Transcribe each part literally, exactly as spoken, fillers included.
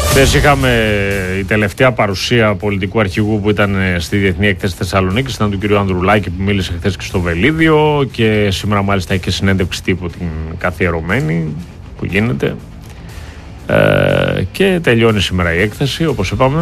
Χθες είχαμε η τελευταία παρουσία πολιτικού αρχηγού που ήταν στη Διεθνή Έκθεση Θεσσαλονίκης, ήταν του κ. Ανδρουλάκη που μίλησε χθες και στο Βελίδιο, και σήμερα μάλιστα έχει και συνέντευξη τύπου την καθιερωμένη που γίνεται, ε, και τελειώνει σήμερα η έκθεση όπως είπαμε.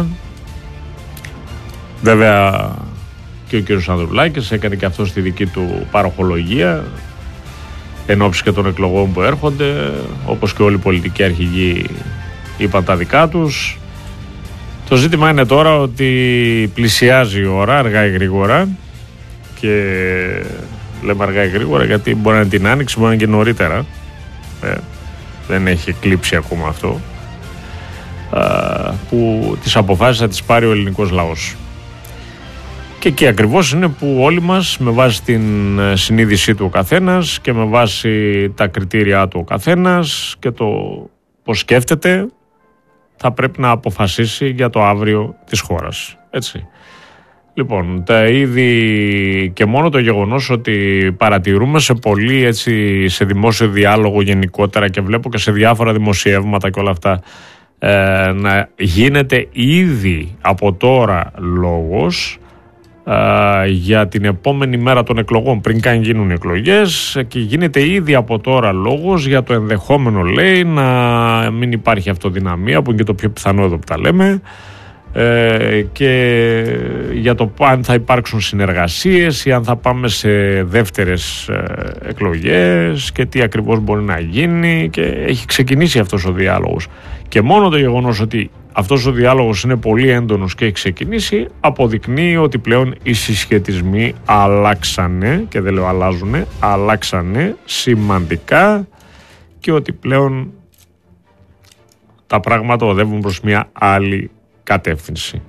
Βέβαια και ο κ. Ανδρουλάκης έκανε και αυτό στη δική του παροχολογία εν ώψη και των εκλογών που έρχονται, όπως και όλοι οι πολιτικοί αρχηγοί είπαν τα δικά τους. Το ζήτημα είναι τώρα ότι πλησιάζει η ώρα, αργά ή γρήγορα, και λέμε αργά ή γρήγορα γιατί μπορεί να είναι την Άνοιξη, μπορεί να είναι και νωρίτερα, ε, δεν έχει εκλείψει ακόμα αυτό, ε, που τις αποφάσεις θα τις πάρει ο ελληνικός λαός. Και εκεί ακριβώς είναι που όλοι μας, με βάση την συνείδησή του ο καθένας και με βάση τα κριτήριά του ο καθένας και το πώς σκέφτεται, θα πρέπει να αποφασίσει για το αύριο της χώρας. Έτσι. Λοιπόν, τα ήδη και μόνο το γεγονός ότι παρατηρούμε σε πολύ, έτσι, σε δημόσιο διάλογο γενικότερα, και βλέπω και σε διάφορα δημοσιεύματα και όλα αυτά, ε, να γίνεται ήδη από τώρα λόγος Uh, για την επόμενη μέρα των εκλογών, πριν καν γίνουν οι εκλογές, και γίνεται ήδη από τώρα λόγος για το ενδεχόμενο, λέει, να μην υπάρχει αυτοδυναμία, που είναι και το πιο πιθανό εδώ που τα λέμε, ε, και για το αν θα υπάρξουν συνεργασίες ή αν θα πάμε σε δεύτερες ε, εκλογές και τι ακριβώς μπορεί να γίνει, και έχει ξεκινήσει αυτός ο διάλογος. Και μόνο το γεγονός ότι αυτός ο διάλογος είναι πολύ έντονος και έχει ξεκινήσει, αποδεικνύει ότι πλέον οι συσχετισμοί αλλάξανε, και δεν λέω αλλάζουνε, αλλάξανε σημαντικά, και ότι πλέον τα πράγματα οδεύουν προς μια άλλη κατεύθυνση.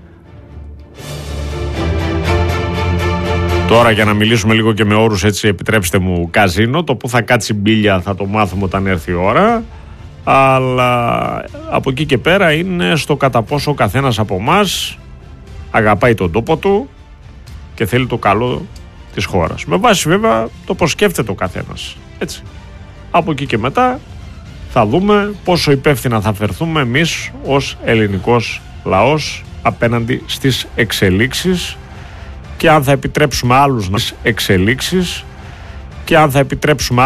Τώρα, για να μιλήσουμε λίγο και με όρους, έτσι, επιτρέψτε μου, καζίνο, το που θα κάτσει μπίλια θα το μάθουμε όταν έρθει η ώρα. Αλλά από εκεί και πέρα είναι στο κατά πόσο ο καθένας από εμάς αγαπάει τον τόπο του και θέλει το καλό της χώρας. Με βάση βέβαια το πώς σκέφτεται ο καθένας. Έτσι. Από εκεί και μετά θα δούμε πόσο υπεύθυνα θα φερθούμε εμείς ως ελληνικός λαός απέναντι στις εξελίξεις, και αν θα επιτρέψουμε άλλους να εξελίξεις, και αν θα επιτρέψουμε